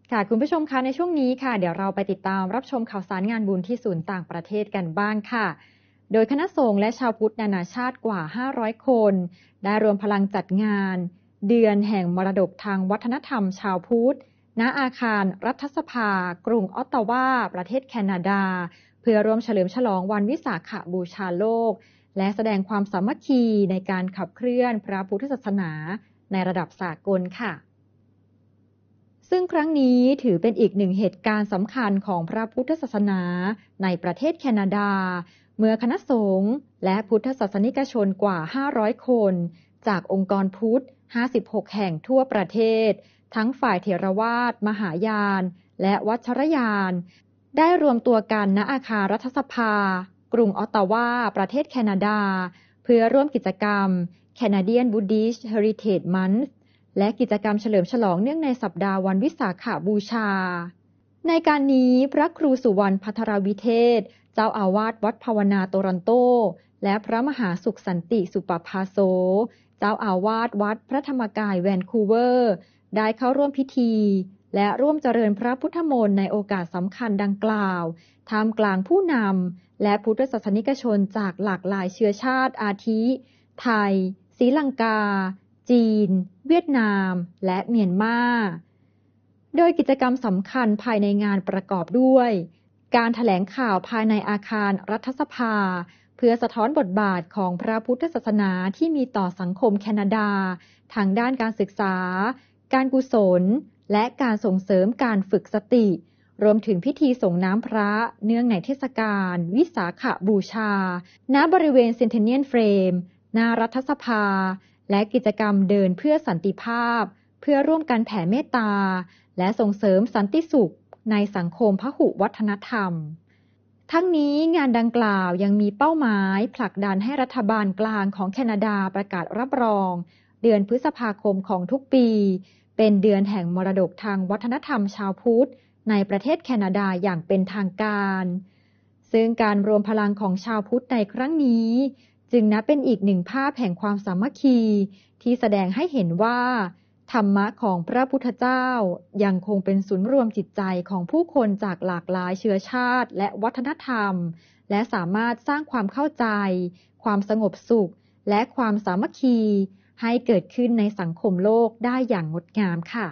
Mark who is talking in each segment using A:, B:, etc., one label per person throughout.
A: ค่ะคุณผู้ชมคะในช่วงนี้ค่ะเดี๋ยวเราไปติดตามรับชมข่าวสารงานบุญที่ศูนย์ต่างประเทศกันบ้างค่ะโดยคณะสงฆ์และชาวพุทธนานาชาติกว่า500คนได้รวมพลังจัดงานเดือนแห่งมรดกทางวัฒนธรรมชาวพุทธณอาคารรัฐสภากรุงออตตาวาประเทศแคนาดาเพื่อร่วมเฉลิมฉลองวันวิสาขบูชาโลกและแสดงความสามัคคีในการขับเคลื่อนพระพุทธศาสนาในระดับสากลค่ะซึ่งครั้งนี้ถือเป็นอีกหนึ่งเหตุการณ์สำคัญของพระพุทธศาสนาในประเทศแคนาดาเมื่อคณะสงฆ์และพุทธศาสนิกชนกว่า500คนจากองค์กรพุทธ56แห่งทั่วประเทศทั้งฝ่ายเถรวาทมหายานและวัชรยานได้รวมตัวกันณอาคารรัฐสภากรุงออตตาวาประเทศแคนาดาเพื่อร่วมกิจกรรม Canadian Buddhist Heritage Monthและกิจกรรมเฉลิมฉลองเนื่องในสัปดาห์วันวิสาขบูชาในการนี้พระครูสุวรรณภัทรวิเทศเจ้าอาวาสวัดภาวนาโตรอนโตและพระมหาสุขสันติสุปภาโสเจ้าอาวาสวัดพระธรรมกายแวนคูเวอร์ได้เข้าร่วมพิธีและร่วมเจริญพระพุทธมนต์ในโอกาสสำคัญดังกล่าวท่ามกลางผู้นำและพุทธศาสนิกชนจากหลากหลายเชื้อชาติอาทิไทยศรีลังกาจีนเวียดนามและเมียนมาโดยกิจกรรมสำคัญภายในงานประกอบด้วยการแถลงข่าวภายในอาคารรัฐสภาเพื่อสะท้อนบทบาทของพระพุทธศาสนาที่มีต่อสังคมแคนาดาทางด้านการศึกษาการกุศลและการส่งเสริมการฝึกสติรวมถึงพิธีส่งน้ำพระเนื่องในเทศกาลวิสาขบูชาณบริเวณเซนเทเนียลเฟรมหน้ารัฐสภาและกิจกรรมเดินเพื่อสันติภาพเพื่อร่วมกันแผ่เมตตาและส่งเสริมสันติสุขในสังคมพหุวัฒนธรรมทั้งนี้งานดังกล่าวยังมีเป้าหมายผลักดันให้รัฐบาลกลางของแคนาดาประกาศรับรองเดือนพฤษภาคมของทุกปีเป็นเดือนแห่งมรดกทางวัฒนธรรมชาวพุทธในประเทศแคนาดาอย่างเป็นทางการซึ่งการรวมพลังของชาวพุทธในครั้งนี้จึงนับเป็นอีกหนึ่งภาพแห่งความสามัคคีที่แสดงให้เห็นว่าธรรมะของพระพุทธเจ้ายังคงเป็นศูนย์รวมจิตใจของผู้คนจากหลากหลายเชื้อชาติและวัฒนธรรมและสามารถสร้างความเข้าใจความสงบสุขและความสามัคคีให้เกิดขึ้นในสังคมโลกได้อย่างงดงามค่ะ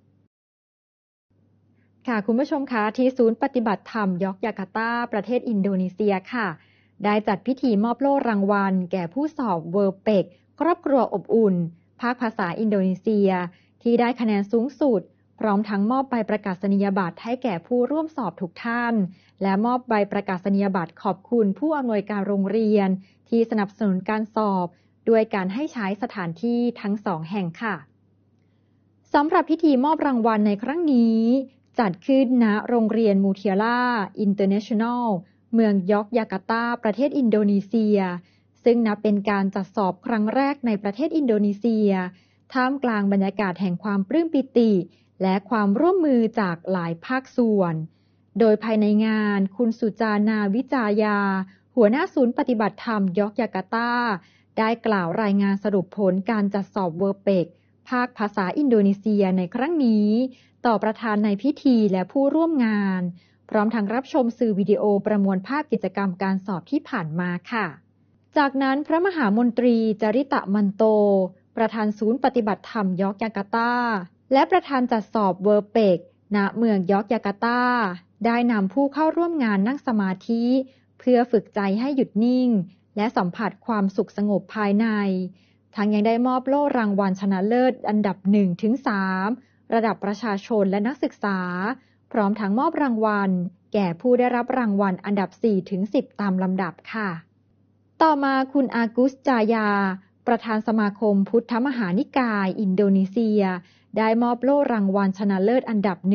A: คุณผู้ชมคะที่ศูนย์ปฏิบัติธรรมยอกจาการ์ตาประเทศอินโดนีเซียค่ะได้จัดพิธีมอบโล่รางวัลแก่ผู้สอบเวิร์เป็กครอบครัวอบอุ่นภาคภาษาอินโดนีเซียที่ได้คะแนนสูงสุดพร้อมทั้งมอบใบประกาศนียบัตรให้แก่ผู้ร่วมสอบทุกท่านและมอบใบประกาศนียบัตรขอบคุณผู้อำนวยการโรงเรียนที่สนับสนุนการสอบด้วยการให้ใช้สถานที่ทั้ง2แห่งค่ะสำหรับพิธีมอบรางวัลในครั้งนี้จัดขึ้นณโรงเรียนมูเทียล่าอินเตอร์เนชั่นแนลเมืองยอกจาการ์ตาประเทศอินโดนีเซียซึ่งนับเป็นการจัดสอบครั้งแรกในประเทศอินโดนีเซียท่ามกลางบรรยากาศแห่งความปลื้มปิติและความร่วมมือจากหลายภาคส่วนโดยภายในงานคุณสุจานาวิจายาหัวหน้าศูนย์ปฏิบัติธรรมยอกจาการ์ตาได้กล่าวรายงานสรุปผลการจัดสอบเวิร์เป็กภาคภาษาอินโดนีเซียในครั้งนี้ต่อประธานในพิธีและผู้ร่วมงานพร้อมทั้งรับชมสื่อวิดีโอประมวลภาพกิจกรรมการสอบที่ผ่านมาค่ะจากนั้นพระมหามนตรีจริตะมันโตประธานศูนย์ปฏิบัติธรรมยอกจาการ์ตาและประธานจัดสอบเวิร์เป็กณเมืองยอกจาการ์ตาได้นำผู้เข้าร่วมงานนั่งสมาธิเพื่อฝึกใจให้หยุดนิ่งและสัมผัสความสุขสงบภายในทั้งยังได้มอบโล่รางวัลชนะเลิศอันดับ 1-3 ระดับประชาชนและนักศึกษาพร้อมทั้งมอบรางวัลแก่ผู้ได้รับรางวัลอันดับ 4-10 ตามลำดับค่ะต่อมาคุณอากุสจายาประธานสมาคมพุทธมหานิกายอินโดนีเซียได้มอบโล่รางวัลชนะเลิศอันดับ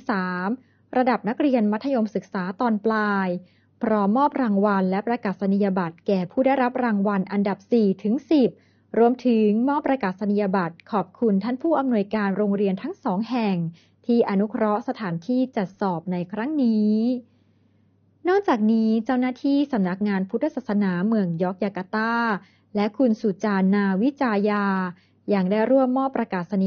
A: 1-3 ระดับนักเรียนมัธยมศึกษาตอนปลายพร้อมมอบรางวัลและประกาศนียบัตรแก่ผู้ได้รับรางวัลอันดับ 4-10 รวมถึงมอบประกาศนียบัตรขอบคุณท่านผู้อำนวยการโรงเรียนทั้ง2แห่งที่อนุเคราะห์สถานที่จัดสอบในครั้งนี้นอกจากนี้เจ้าหน้าที่สำนักงานพุทธศาสนาเมืองยอกจาการ์ตาและคุณสุจานาวิจายายังได้ร่วมมอบประกาศนีย